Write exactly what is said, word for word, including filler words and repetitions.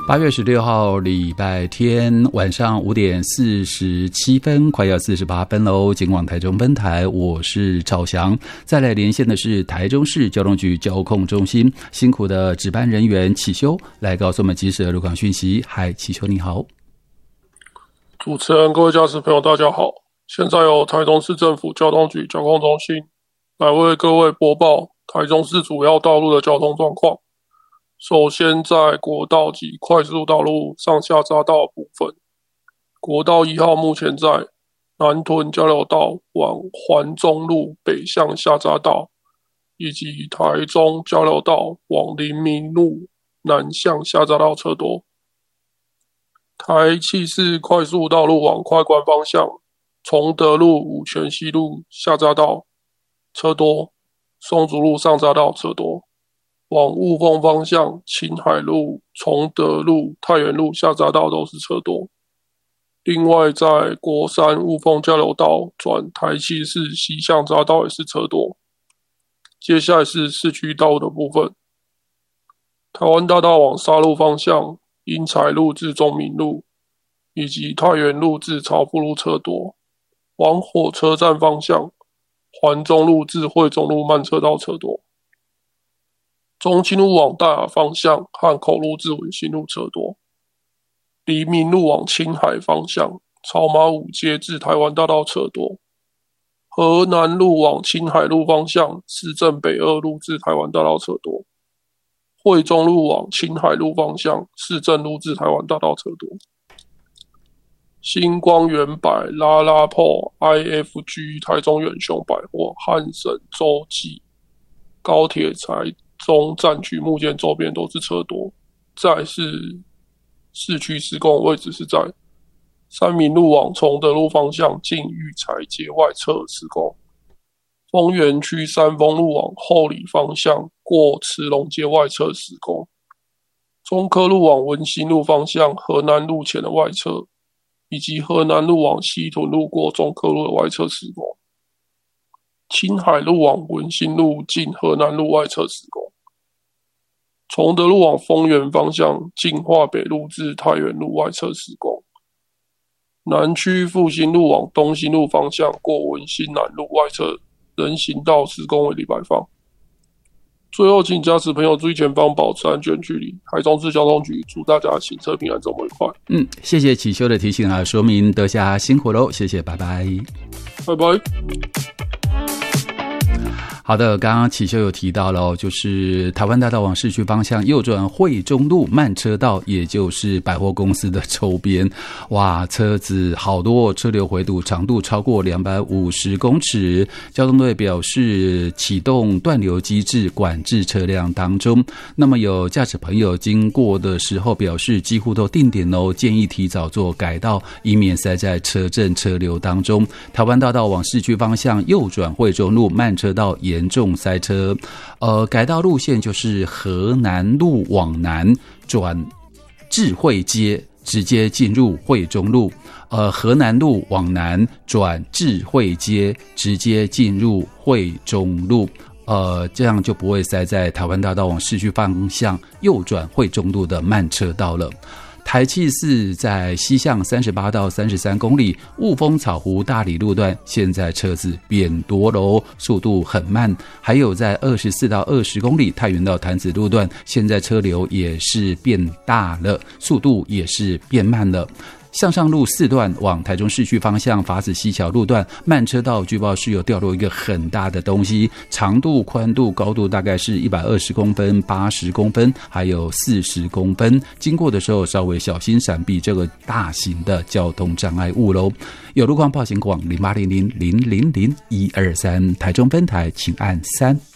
八月十六号礼拜天晚上五点四十七分，快要四十八分喽。警广台中分台，我是赵翔。再来连线的是台中市交通局交控中心辛苦的值班人员启修，来告诉我们及时的路况讯息。嗨，启修你好。 主持人、各位驾驶朋友大家好，现在由台中市政府交通局交控中心来为各位播报台中市主要道路的交通状况。首先在国道及快速道路上下匝道的部分，国道一号目前在南屯交流道往环中路北向下匝道，以及台中交流道往黎明路南向下匝道车多。台七市快速道路往快关方向，崇德路五权西路下匝道车多，松竹路上匝道车多。往雾峰方向，青海路、崇德路、太原路下匝道都是车多。另外在国三雾峰交流道转台七市西向匝道也是车多。接下来是市区道路的部分，台湾大道往沙鹿方向，英才路至中民路以及太原路至朝福路车多。往火车站方向，环中路至惠中路慢车道车多。中清路往大雅方向，汉口路至文心路车多。黎明路往青海方向，草马五街至台湾大道车多。河南路往青海路方向，市政北二路至台湾大道车多。惠中路往青海路方向，市政路至台湾大道车多。星光远百、拉拉破、I F G、台中远雄百货、汉神、洲际、高铁台中站区目前周边都是车多。再来是市区施工的位置是在三民路往崇德路方向近育才街外侧施工。丰原区三丰路往后里方向过慈龙街外侧施工。中科路往文心路方向河南路前的外侧，以及河南路往西屯路过中科路的外侧施工。青海路往文心路近河南路外侧施工。崇德路往丰原方向进化北路至太原路外侧施工。南区复兴路往东兴路方向过文心南路外侧人行道施工为礼摆放。最后请驾驶朋友注意前方，保持安全距离。台中市交通局祝大家行车平安，周末愉快。 嗯，谢谢启修的提醒啊，说明德霞辛苦喽，谢谢，拜拜， 拜拜。 好的，刚刚启修有提到了，就是台湾大道往市区方向右转惠中路慢车道，也就是百货公司的周边，哇，车子好多，车流回堵长度超过两百五十公尺。交通队表示启动断流机制管制车辆当中。那么有驾驶朋友经过的时候表示几乎都定点哦，建议提早做改道，以免塞在车阵车流当中。台湾大道往市区方向右转惠中路慢车道严重塞车，呃，改道路线就是河南路往南转智慧街，直接进入惠中路；呃，河南路往南转智慧街，直接进入惠中路。呃，这样就不会塞在台湾大道往市区方向右转惠中路的慢车道了。台七四在西向三十八到三十三公里，雾峰草湖大里路段现在车子变多喽，速度很慢。还有在二十四到二十公里太原到潭子路段，现在车流也是变大了，速度也是变慢了。向上路四段往台中市区方向法子西桥路段慢车道，据报是有掉落一个很大的东西，长度、宽度、高度大概是一百二十公分、八十公分，还有四十公分。经过的时候稍微小心闪避这个大型的交通障碍物喽。有路况报警广零八零零零零零一二三，台中分台请按三。